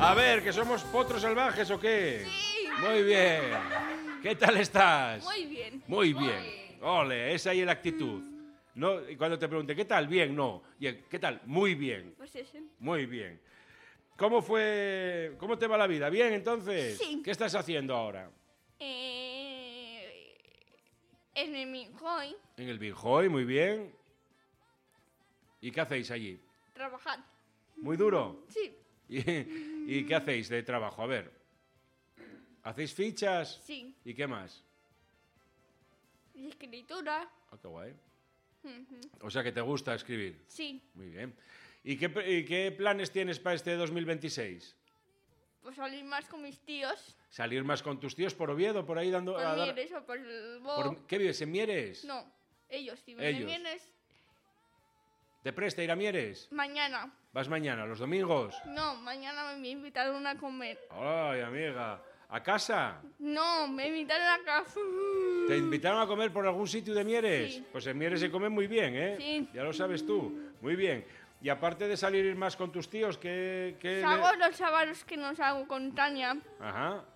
A ver, ¿que somos potros salvajes o qué? Sí. Muy bien. ¿Qué tal estás? Muy bien. Muy bien. Ole, esa ahí es la actitud. No, y cuando te pregunte, ¿qué tal? Bien, no. Y ¿qué tal? Muy bien. Pues ese. Muy bien. ¿Cómo te va la vida? ¿Bien, entonces? Sí. ¿Qué estás haciendo ahora? En el Minjoy, En el Binjoy, muy bien. ¿Y qué hacéis allí? trabajar. ¿Muy duro? Sí. ¿Y qué hacéis de trabajo? A ver. ¿Hacéis fichas? Sí. ¿Y qué más? Y escritura. Ah, qué guay. Ujú. O sea que te gusta escribir. Sí. Muy bien. ¿Y qué planes tienes para este 2026? Pues salir más con mis tíos. ¿Salir más con tus tíos por Oviedo, por ahí dando... Por Mieres o por el ¿Qué vives, en Mieres? No, ellos. Si me Ellos. vienes ¿Te presta ir a Mieres? mañana. ¿Vas mañana, los domingos? No, mañana me invitaron a comer. Ay, amiga. ¿A casa? No, me invitaron a casa. ¿Te invitaron a comer por algún sitio de Mieres? Sí. Pues en Mieres se come muy bien, ¿eh? Sí. Ya lo sabes tú. Muy bien. Y aparte de salir más con tus tíos, ¿qué Hago los sábados que nos hago con Tania. Ajá.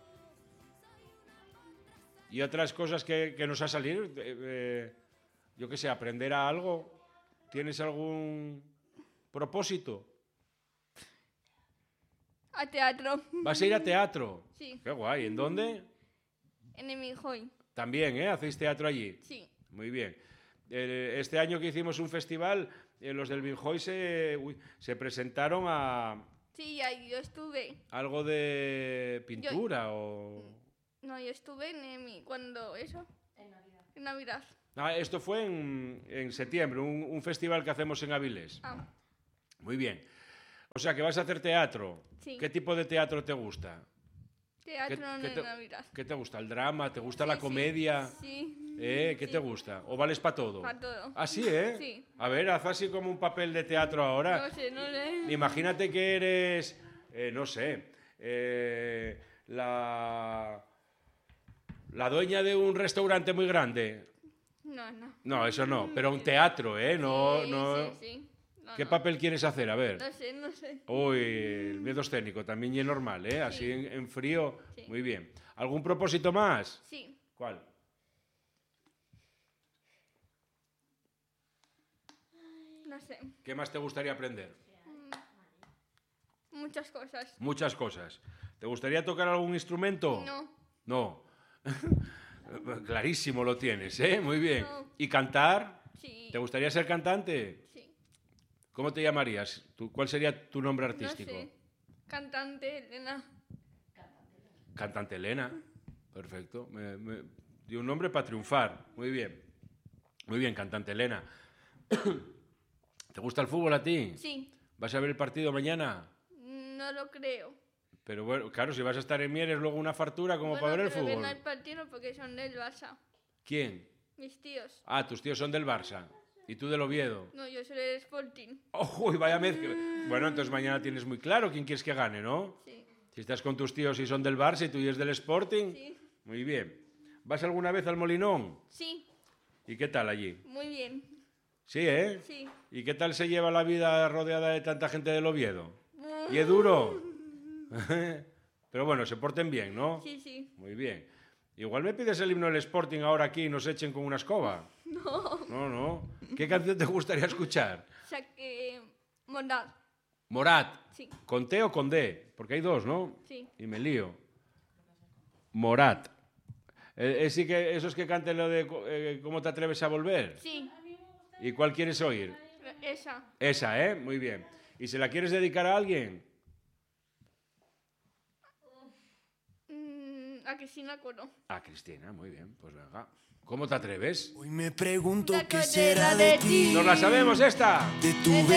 ¿Y otras cosas que nos ha salido? Yo qué sé, aprender a algo. ¿Tienes algún propósito? A teatro. ¿Vas a ir a teatro? Sí. Qué guay. ¿En dónde? En el Minjoy. También, ¿eh? ¿Hacéis teatro allí? Sí. Muy bien. Este año que hicimos un festival, los del Binjoy se presentaron a Sí, ahí yo estuve. algo de pintura o... No, yo estuve cuando eso. En Navidad. Ah, esto fue en septiembre, un festival que hacemos en Avilés. Ah, Muy bien. O sea, que vas a hacer teatro. Sí. ¿Qué tipo de teatro te gusta? teatro ¿Qué en Navidad. ¿Qué te gusta? ¿El drama? ¿Te gusta la Sí, comedia? Sí. ¿Qué Sí. te gusta? ¿O vales para todo? Para todo. ¿Ah, sí, eh? Sí. A ver, haz así como un papel de teatro ahora. No sé. Imagínate que eres, no sé, la dueña de un restaurante muy grande. No. No, eso no, pero un teatro, ¿eh? No, Sí, no. sí. No, ¿Qué no. papel quieres hacer? A ver. No sé. Uy, el miedo escénico, también y es normal, ¿eh? Así Sí. en frío, Sí. muy bien. ¿Algún propósito más? Sí. ¿Cuál? No sé. ¿Qué más te gustaría aprender? Muchas cosas. Muchas cosas. ¿Te gustaría tocar algún instrumento? No. No. Clarísimo lo tienes, ¿eh? Muy bien. No. ¿Y cantar? Sí. ¿Te gustaría ser cantante? Sí. ¿Cómo te llamarías? ¿Cuál sería tu nombre artístico? No sé. Cantante, Elena. Cantante Elena. Perfecto. Dio un nombre para triunfar. Muy bien. Muy bien, cantante Elena. ¿Te gusta el fútbol a ti? Sí. ¿Vas a ver el partido mañana? No lo creo. Pero bueno, claro, si vas a estar en Mieres, luego una fartura como para ver el pero ven fútbol. al partido porque son del Barça. ¿Quién? Mis tíos. Ah, tus tíos son del Barça. ¿Y tú del Oviedo? No, yo soy del Sporting. ¡Uy, vaya mezcla! Bueno, entonces mañana tienes muy claro quién quieres que gane, ¿no? Sí. Si estás con tus tíos y son del Barça y tú y es del Sporting. Sí. Muy bien. ¿Vas alguna vez al Molinón? Sí. ¿Y qué tal allí? Muy bien. Sí, ¿eh? Sí. ¿Y qué tal se lleva la vida rodeada de tanta gente del Oviedo? ¿Y es duro? Pero bueno, se porten bien, ¿no? Sí. Muy bien. Igual me pides el himno del Sporting ahora aquí y nos echen con una escoba. No. No. ¿Qué canción te gustaría escuchar? Morat. Morat. Sí. ¿Con T o con D? Porque hay dos, ¿no? Sí. Y me lío. Morat. ¿Esos que canten lo de ¿Cómo te atreves a volver? Sí. ¿Y cuál quieres oír? Esa. Esa, ¿eh? Muy bien. ¿Y se la quieres dedicar a alguien? A Cristina Coro. A Cristina, muy bien. Pues venga. ¿Cómo te atreves? Hoy me pregunto La qué cadera será de de ti. ti. ¡Nos la sabemos esta! De tu